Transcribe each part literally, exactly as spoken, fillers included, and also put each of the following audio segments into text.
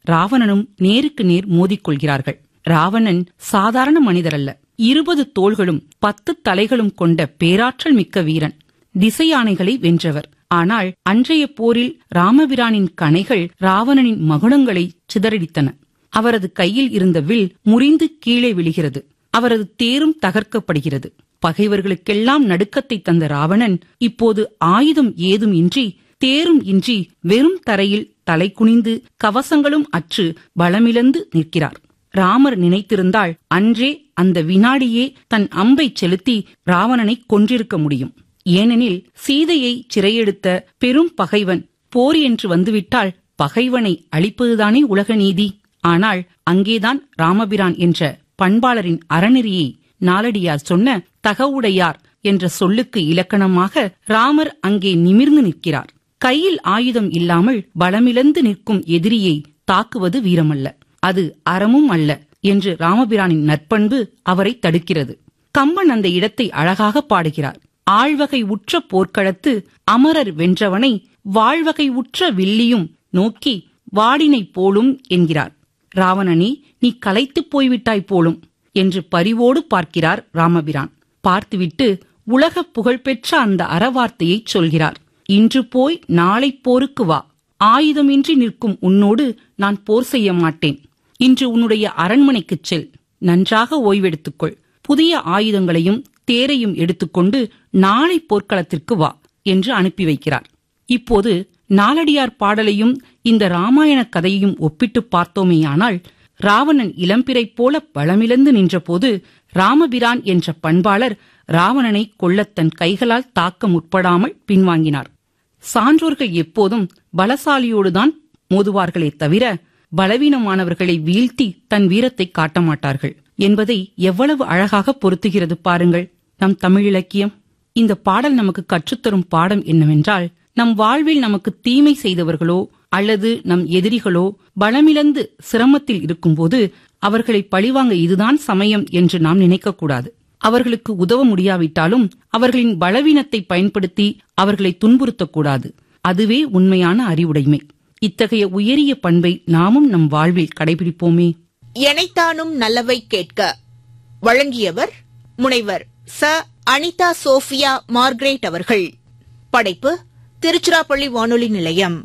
ராவணனும் நேருக்கு நேர் மோதிக்கொள்கிறார்கள். ராவணன் சாதாரண மனிதரல்ல. இருபது தோள்களும் பத்து தலைகளும் கொண்ட பேராற்றல் மிக்க வீரன், திசையானைகளை வென்றவர். ஆனால் அன்றைய போரில் ராமபிரானின் கணைகள் ராவணனின் மகுடங்களை சிதறடித்தன. அவரது கையில் இருந்த வில் முறிந்து கீழே விழுகிறது. அவரது தேரும் தகர்க்கப்படுகிறது. பகைவர்களுக்கெல்லாம் நடுக்கத்தை தந்த ராவணன் இப்போது ஆயுதம் ஏதும் இன்றி, தேரும் இன்றி, வெறும் தரையில் தலை குனிந்து கவசங்களும் அற்று பலமிழந்து நிற்கிறார். ராமர் நினைத்திருந்தால் அன்றே அந்த வினாடியே தன் அம்பை செலுத்தி ராவணனை கொன்றிருக்க முடியும். ஏனெனில் சீதையை சிறையெடுத்த பெரும் பகைவன் போர் என்று வந்துவிட்டால் பகைவனை அழிப்பதுதானே உலக நீதி. ஆனால் அங்கேதான் ராமபிரான் என்ற பண்பாளரின் அறநெறியை நாலடியார் சொன்ன தகவுடையார் என்ற சொல்லுக்கு இலக்கணமாக ராமர் அங்கே நிமிர்ந்து நிற்கிறார். கையில் ஆயுதம் இல்லாமல் பலமிழந்து நிற்கும் எதிரியை தாக்குவது வீரமல்ல, அது அறமும் அல்ல என்று ராமபிரானின் நற்பண்பு அவரை தடுக்கிறது. கம்பன் அந்த இடத்தை அழகாக பாடுகிறார். ஆழ்வகை உற்ற போர்க்களத்து அமரர் வென்றவனை வாழ்வகை உற்ற வில்லியும் நோக்கி வாடினை போலும் என்கிறார். ராவணனே, நீ களைத்துப் போய்விட்டாய் போலும் என்று பரிவோடு பார்க்கிறார் ராமபிரான். பார்த்துவிட்டு உலக புகழ்பெற்ற அந்த அறவார்த்தையை சொல்கிறார். இன்று போய் நாளை போருக்கு வா. ஆயுதமின்றி நிற்கும் உன்னோடு நான் போர் செய்ய மாட்டேன். இன்று உன்னுடைய அரண்மனைக்குச் செல். நன்றாக ஓய்வெடுத்துக்கொள். புதிய ஆயுதங்களையும் தேரையும் எடுத்துக்கொண்டு நாளை போர்க்களத்திற்கு வா என்று அனுப்பி வைக்கிறார். இப்போது நாலடியார் பாடலையும் இந்த ராமாயண கதையையும் ஒப்பிட்டு பார்த்தோமேயானால், ராவணன் இளம்பிறை போல பலமிழந்து நின்றபோது ராமபிரான் என்ற பண்பாளர் ராவணனை கொல்லத் தன் கைகளால் தாக்க முற்படாமல் பின்வாங்கினார். சான்றோர்கள் எப்போதும் பலசாலியோடுதான் மோதுவார்களே தவிர பலவீனமானவர்களை வீழ்த்தி தன் வீரத்தை காட்ட மாட்டார்கள் என்பதை எவ்வளவு அழகாக பொருத்துகிறது பாருங்கள் நம் தமிழிலக்கியம். இந்த பாடல் நமக்கு கற்றுத்தரும் பாடம் என்னவென்றால், நம் வாழ்வில் நமக்கு தீமை செய்தவர்களோ அல்லது நம் எதிரிகளோ பலமிழந்து சிரமத்தில் இருக்கும்போது அவர்களை பழிவாங்க இதுதான் சமயம் என்று நாம் நினைக்கக்கூடாது. அவர்களுக்கு உதவ முடியாவிட்டாலும் அவர்களின் பலவீனத்தை பயன்படுத்தி அவர்களை துன்புறுத்தக்கூடாது. அதுவே உண்மையான அறிவுடைமை. இத்தகைய உயரிய பண்பை நாமும் நம் வாழ்வில் கடைபிடிப்போமே. எனைத்தானும் நல்லவை கேட்க வழங்கியவர் முனைவர் ச அனிதா சோபியா மார்க்ரெட் அவர்கள். படைப்பு திருச்சிராப்பள்ளி வானொலி நிலையம்.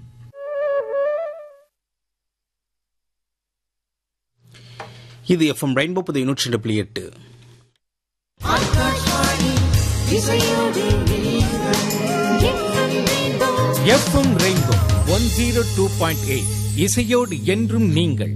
இது எஃப்எம் ரெயின்போ புது நூற்றி ரெண்டு புள்ளி எட்டு. FM rainbow one zero two point eight இசையோடு என்றும் நீங்கள்.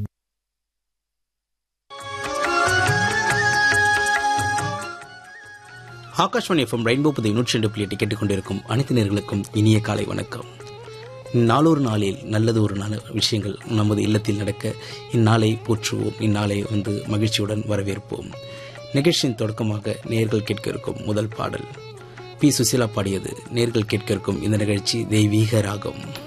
ஆகாஷ்வாணி எஃப்எம் ரெயின்போ புது நூற்றி ரெண்டு புள்ளி எட்டு கேட்டுக்கொண்டிருக்கும் அனைத்து நேயர்களுக்கும் இனிய காலை வணக்கம். நாளொரு நாளில் நல்லது ஒரு நல்ல விஷயங்கள் நமது இல்லத்தில் நடக்க இந்நாளை போற்றுவோம், இந்நாளை வந்து மகிழ்ச்சியுடன் வரவேற்போம். நிகழ்ச்சியின் தொடக்கமாக நேயர்கள் கேட்க இருக்கும் முதல் பாடல் பி சுசீலா பாடியது. நேயர்கள் கேட்க இருக்கும் இந்த நிகழ்ச்சி தெய்வீக ராகம்.